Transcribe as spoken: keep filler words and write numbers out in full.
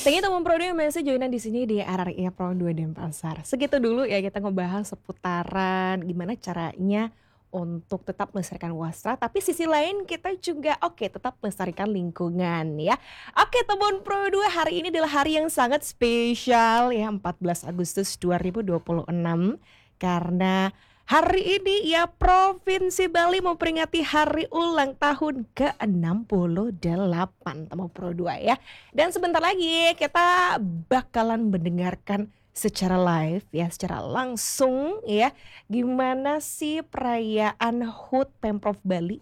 Thank you teman Pro dua yang masih joinan di sini di R R I Pro dua Denpasar. Segitu dulu ya kita ngebahas seputaran gimana caranya untuk tetap melestarikan wasra, tapi sisi lain kita juga oke tetap melestarikan lingkungan ya. Oke teman Pro dua, hari ini adalah hari yang sangat spesial ya, empat belas Agustus dua ribu dua puluh enam, karena hari ini ya Provinsi Bali memperingati hari ulang tahun ke enam puluh delapan teman Pro dua ya. Dan sebentar lagi kita bakalan mendengarkan secara live ya, secara langsung ya, gimana sih perayaan H U T Pemprov Bali